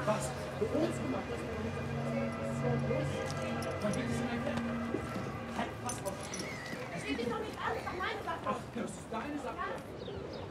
Was? Für uns gemacht. Das ist ja groß. Man gibt es in der